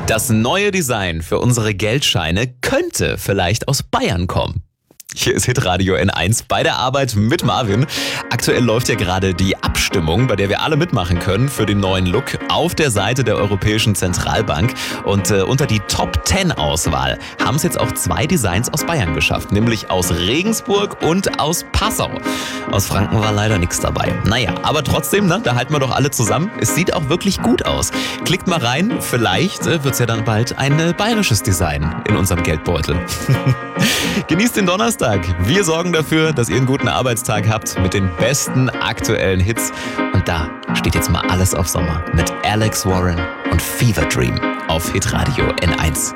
Das neue Design für unsere Geldscheine könnte vielleicht aus Bayern kommen. Hier ist Hitradio N1 bei der Arbeit mit Marvin. Aktuell läuft ja gerade die Abstimmung, bei der wir alle mitmachen können für den neuen Look auf der Seite der Europäischen Zentralbank. Und unter die Top 10 Auswahl haben es jetzt auch 2 Designs aus Bayern geschafft, nämlich aus Regensburg und aus Passau. Aus Franken war leider nichts dabei. Naja, aber trotzdem, da halten wir doch alle zusammen. Es sieht auch wirklich gut aus. Klickt mal rein, vielleicht wird es ja dann bald ein bayerisches Design in unserem Geldbeutel. Genießt den Donnerstag. Wir sorgen dafür, dass ihr einen guten Arbeitstag habt mit den besten aktuellen Hits. Und da steht jetzt mal alles auf Sommer mit Alex Warren und Fever Dream auf Hitradio N1.